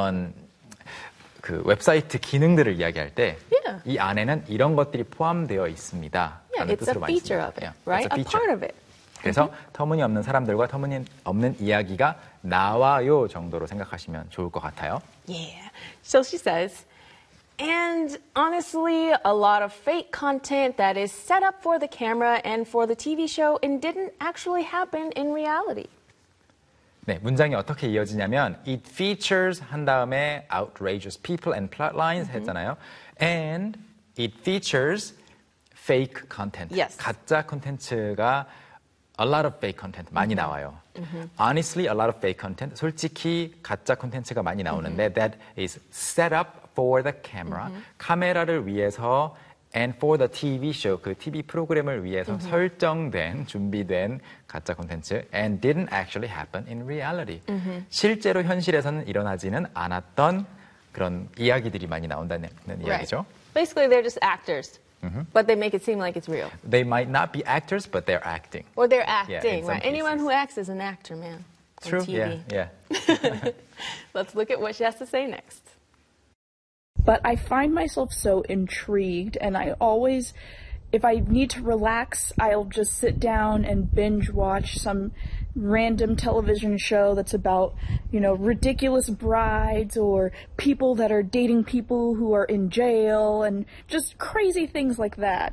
어떤 그 웹사이트 기능들을 이야기할 때 이 안에는 이런 것들이 포함되어 있습니다. Yeah, it's a feature of it, right? A part of it. 그래서 터무니없는 사람들과 터무니없는 이야기가 나와요 정도로 생각하시면 좋을 것 같아요. Yeah. So she says, and honestly, a lot of fake content that is set up for the camera and for the TV show and didn't actually happen in reality. 네, 문장이 어떻게 이어지냐면 it features 한 다음에 outrageous people and plot lines 했잖아요. And it features fake content. Yes. 가짜 콘텐츠가 a lot of fake content 많이 나와요. Honestly, a lot of fake content. 솔직히 가짜 콘텐츠가 많이 나오는데 that is set up for the camera. 카메라를 위해서 and for the TV show, 그 TV 프로그램을 위해서 설정된, 준비된 가짜 콘텐츠 and didn't actually happen in reality. 실제로 현실에서는 일어나지는 않았던 그런 이야기들이 많이 나온다는 이야기죠. Basically, they're just actors, but they make it seem like it's real. They might not be actors, but they're acting. Or they're acting, some right? Anyone cases. who acts is an actor, man. On True, TV. yeah. Let's look at what she has to say next. But I find myself so intrigued, and I always, if I need to relax, I'll just sit down and binge watch some random television show that's about, you know, ridiculous brides or people that are dating people who are in jail and just crazy things like that.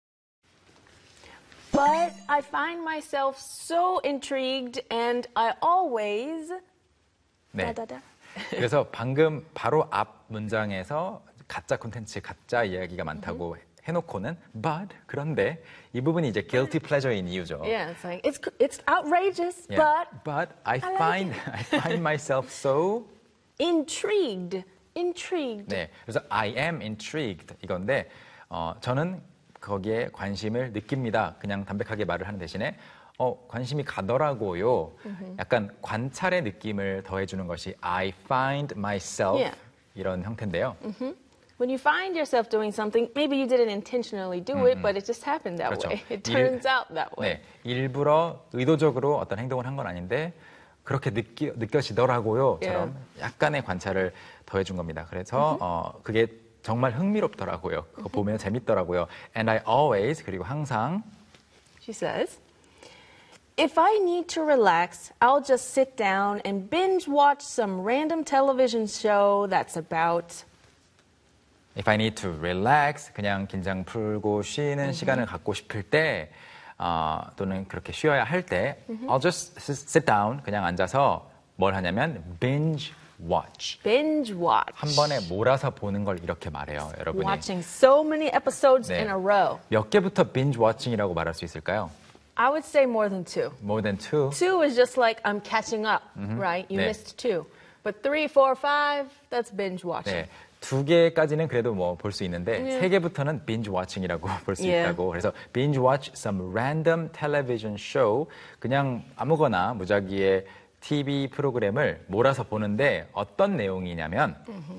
But I find myself so intrigued, and I always... 네. Da-da-da. 그래서 방금 바로 앞 문장에서 가짜 콘텐츠, 가짜 이야기가 많다고 해놓고는 but 그런데 이 부분이 이제 guilty pleasure인 이유죠. Yeah, it's like it's outrageous, Yeah. but I find myself so intrigued. 네, 그래서 I am intrigued 이건데 저는 거기에 관심을 느낍니다. 그냥 담백하게 말을 하는 대신에 관심이 가더라고요. 약간 관찰의 느낌을 더해주는 것이 I find myself 이런 형태인데요. When you find yourself doing something, maybe you didn't intentionally do it, but it just happened that 그렇죠. way. It turns out that way. 네, 일부러 의도적으로 어떤 행동을 한 건 아닌데 그렇게 느껴지더라고요처럼 약간의 관찰을 더해준 겁니다. 그래서 그게 정말 흥미롭더라고요. 그거 보면 재밌더라고요. And I always 그리고 항상 She says, if I need to relax, I'll just sit down and binge watch some random television show that's about... If I need to relax, 그냥 긴장 풀고 쉬는 시간을 갖고 싶을 때 또는 그렇게 쉬어야 할 때 I'll just sit down, 그냥 앉아서 뭘 하냐면 binge watch. Binge watch. 한 번에 몰아서 보는 걸 이렇게 말해요, 여러분이. Watching so many episodes 네. in a row. 몇 개부터 binge watching이라고 말할 수 있을까요? I would say more than two. More than two? Two is just like I'm catching up, right? You 네. missed two. But 3, 4, 5, that's binge watching. 네. 두 개까지는 그래도 뭐 볼 수 있는데 세 개부터는 binge watching이라고 볼 수 있다고. 그래서 binge watch some random television show. 그냥 아무거나 무작위의 TV 프로그램을 몰아서 보는데 어떤 내용이냐면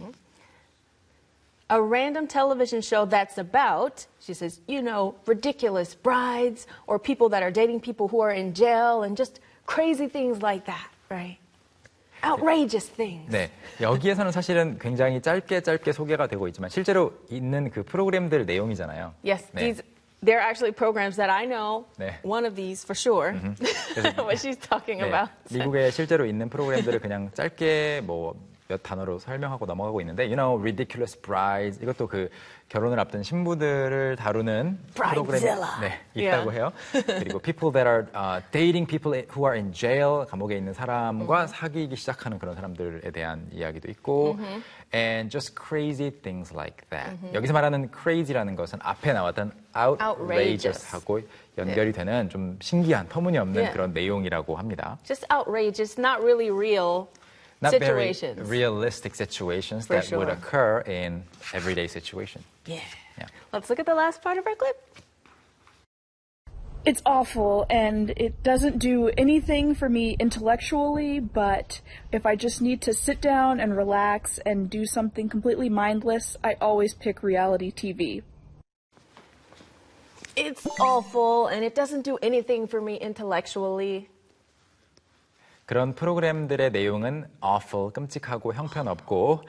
A random television show that's about, she says, you know, ridiculous brides or people that are dating people who are in jail and just crazy things like that, right? Outrageous things. 네, 여기에서는 사실은 굉장히 짧게 소개가 되고 있지만 실제로 있는 그 프로그램들 내용이잖아요. Yes, 네. they're actually programs that I know. 네. One of these for sure. What she's talking 네, about. 미국에 실제로 있는 프로그램들을 그냥 짧게 뭐 몇 단어로 설명하고 넘어가고 있는데, you know, ridiculous brides 이것도 그 결혼을 앞둔 신부들을 다루는 프로그램이 네, 있다고 해요. 그리고 people that are dating people who are in jail, 감옥에 있는 사람과 사귀기 시작하는 그런 사람들에 대한 이야기도 있고, and just crazy things like that. 여기서 말하는 crazy라는 것은 앞에 나왔던 outrageous하고 연결이 되는 좀 신기한, 터무니없는 그런 내용이라고 합니다. Just outrageous, not really real. Not situations. very realistic situations For that sure. would occur in everyday situation. Yeah. Yeah. Let's look at the last part of our clip. It's awful, and it doesn't do anything for me intellectually, but if I just need to sit down and relax and do something completely mindless, I always pick reality TV. It's awful, and it doesn't do anything for me intellectually. 그런 프로그램들의 내용은 awful, 끔찍하고 형편없고